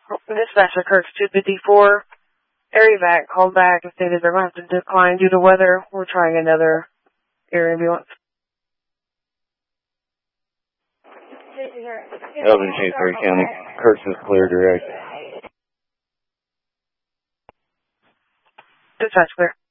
Dispatcher Kirk's 254. Area vac called back and stated they're going to have to decline due to weather. We're trying another air ambulance. Elgin Chase, Perry County. Kirk's is clear direct. Dispatch clear.